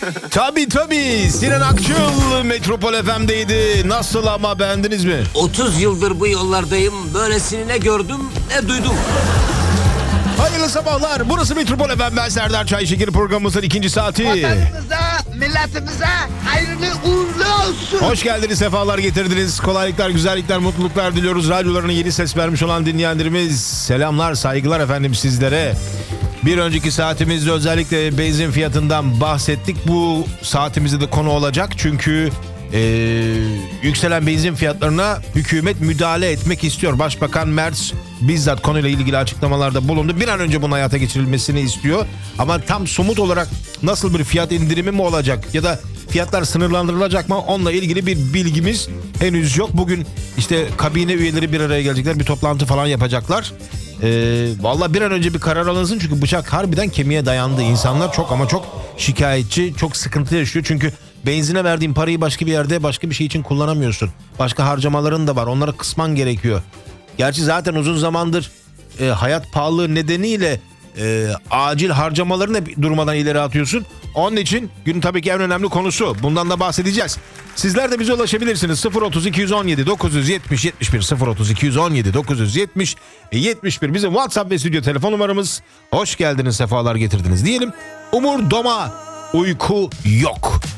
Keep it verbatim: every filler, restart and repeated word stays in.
Tabii tabii. Sinan Akçıl Metropol F M'deydi. Nasıl ama, beğendiniz mi? otuz yıldır bu yollardayım. Böylesini ne gördüm ne duydum. Hayırlı sabahlar. Burası Metropol F M. Ben Serdar Çayşekir, programımızın ikinci saati. Vatanımıza, milletimize hayırlı uğurlu olsun. Hoş geldiniz, sefalar getirdiniz. Kolaylıklar, güzellikler, mutluluklar diliyoruz. Radyolarına yeni ses vermiş olan dinleyenlerimiz, selamlar, saygılar efendim sizlere. Bir önceki saatimizde özellikle benzin fiyatından bahsettik. Bu saatimizde de konu olacak. Çünkü ee, yükselen benzin fiyatlarına hükümet müdahale etmek istiyor. Başbakan Merz bizzat konuyla ilgili açıklamalarda bulundu. Bir an önce bunun hayata geçirilmesini istiyor. Ama tam somut olarak nasıl bir fiyat indirimi mi olacak ya da fiyatlar sınırlandırılacak mı, onunla ilgili bir bilgimiz henüz yok. Bugün işte kabine üyeleri bir araya gelecekler, bir toplantı falan yapacaklar. Ee, Valla bir an önce bir karar alınsın, çünkü bıçak harbiden kemiğe dayandı. İnsanlar çok ama çok şikayetçi, çok sıkıntı yaşıyor. Çünkü benzine verdiğin parayı başka bir yerde başka bir şey için kullanamıyorsun. Başka harcamaların da var, onları kısman gerekiyor. Gerçi zaten uzun zamandır e, hayat pahalılığı nedeniyle e, acil harcamalarını hep durmadan ileri atıyorsun. Onun için günün tabii ki en önemli konusu. Bundan da bahsedeceğiz. Sizler de bize ulaşabilirsiniz. sıfır otuz iki on yedi dokuz yetmiş yetmiş bir sıfır otuz iki on yedi dokuz yetmiş yetmiş bir bizim WhatsApp ve stüdyo telefon numaramız. Hoş geldiniz, sefalar getirdiniz diyelim. Umur Doma, uyku yok.